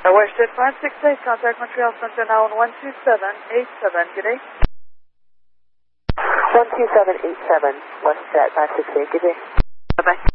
WestJet 568, contact Montreal Center now on 12787. Good day. 12787, WestJet 568, good day. Bye-bye.